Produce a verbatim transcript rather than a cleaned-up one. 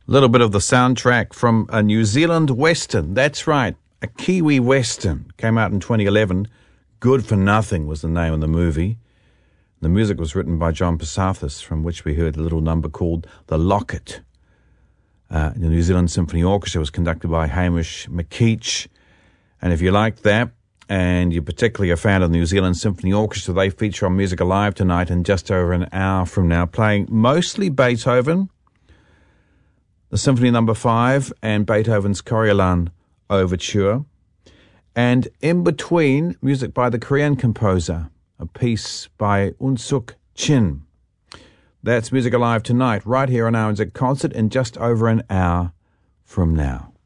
A little bit of the soundtrack from a New Zealand Western. That's right, a Kiwi Western. Came out in twenty eleven. Good for Nothing was the name of the movie. The music was written by John Passathis, from which we heard a little number called The Locket. Uh, the New Zealand Symphony Orchestra was conducted by Hamish McKeach. And if you like that, and you're particularly a fan of the New Zealand Symphony Orchestra, they feature on Music Alive tonight in just over an hour from now, playing mostly Beethoven, the Symphony Number Five, and Beethoven's Coriolan Overture, and in between, music by the Korean composer, a piece by Unsuk Chin. That's Music Alive tonight, right here on Our Music Concert in just over an hour from now.